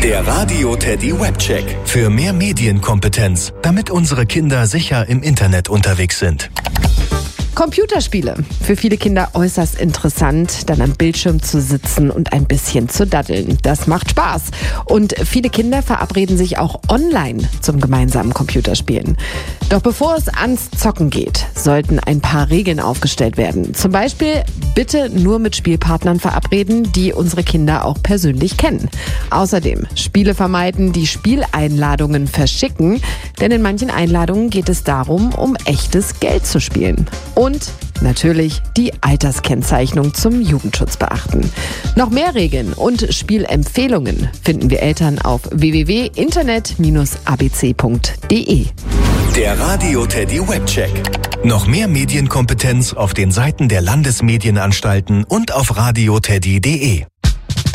Der Radio Teddy Webcheck. Für mehr Medienkompetenz, damit unsere Kinder sicher im Internet unterwegs sind. Computerspiele. Für viele Kinder äußerst interessant, dann am Bildschirm zu sitzen und ein bisschen zu daddeln. Das macht Spaß. Und viele Kinder verabreden sich auch online zum gemeinsamen Computerspielen. Doch bevor es ans Zocken geht, sollten ein paar Regeln aufgestellt werden. Zum Beispiel bitte nur mit Spielpartnern verabreden, die unsere Kinder auch persönlich kennen. Außerdem Spiele vermeiden, die Spieleinladungen verschicken, denn in manchen Einladungen geht es darum, um echtes Geld zu spielen. Und natürlich die Alterskennzeichnung zum Jugendschutz beachten. Noch mehr Regeln und Spielempfehlungen finden wir Eltern auf www.internet-abc.de. Der Radio Teddy Webcheck. Noch mehr Medienkompetenz auf den Seiten der Landesmedienanstalten und auf radioteddy.de.